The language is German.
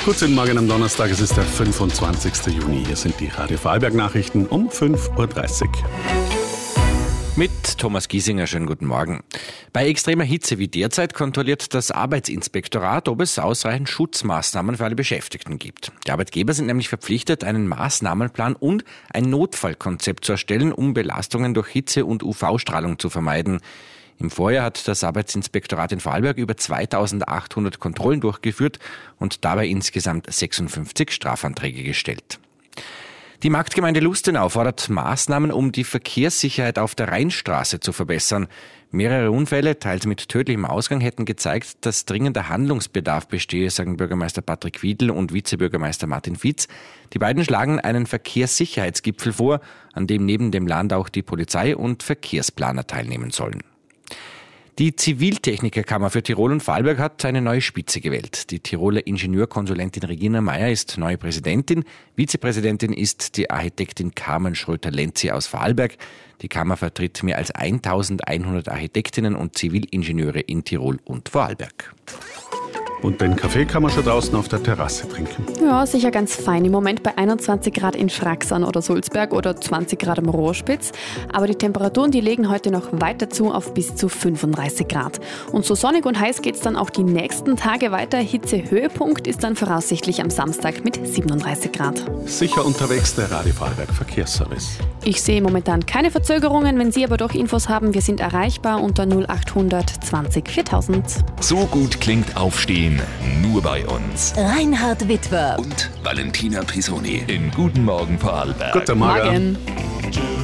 Guten Morgen am Donnerstag, es ist der 25. Juni. Hier sind die Radio Vorarlberg-Nachrichten um 5.30 Uhr. Mit Thomas Giesinger, schönen guten Morgen. Bei extremer Hitze wie derzeit kontrolliert das Arbeitsinspektorat, ob es ausreichend Schutzmaßnahmen für alle Beschäftigten gibt. Die Arbeitgeber sind nämlich verpflichtet, einen Maßnahmenplan und ein Notfallkonzept zu erstellen, um Belastungen durch Hitze und UV-Strahlung zu vermeiden. Im Vorjahr hat das Arbeitsinspektorat in Vorarlberg über 2800 Kontrollen durchgeführt und dabei insgesamt 56 Strafanträge gestellt. Die Marktgemeinde Lustenau fordert Maßnahmen, um die Verkehrssicherheit auf der Rheinstraße zu verbessern. Mehrere Unfälle, teils mit tödlichem Ausgang, hätten gezeigt, dass dringender Handlungsbedarf bestehe, sagen Bürgermeister Patrick Wiedl und Vizebürgermeister Martin Fitz. Die beiden schlagen einen Verkehrssicherheitsgipfel vor, an dem neben dem Land auch die Polizei und Verkehrsplaner teilnehmen sollen. Die Ziviltechnikerkammer für Tirol und Vorarlberg hat eine neue Spitze gewählt. Die Tiroler Ingenieurkonsulentin Regina Meyer ist neue Präsidentin. Vizepräsidentin ist die Architektin Carmen Schröter-Lenzi aus Vorarlberg. Die Kammer vertritt mehr als 1100 Architektinnen und Zivilingenieure in Tirol und Vorarlberg. Und den Kaffee kann man schon draußen auf der Terrasse trinken. Ja, sicher ganz fein. Im Moment bei 21 Grad in Schraxan oder Sulzberg oder 20 Grad am Rohrspitz. Aber die Temperaturen, die legen heute noch weiter zu auf bis zu 35 Grad. Und so sonnig und heiß geht's dann auch die nächsten Tage weiter. Hitzehöhepunkt ist dann voraussichtlich am Samstag mit 37 Grad. Sicher unterwegs der Radio Vorarlberg Verkehrsservice. Ich sehe momentan keine Verzögerungen. Wenn Sie aber doch Infos haben, wir sind erreichbar unter 0800 20 4000. So gut klingt Aufstehen nur bei uns. Reinhard Witwer Und Valentina Pisoni. In Guten Morgen Vorarlberg. Guten Morgen.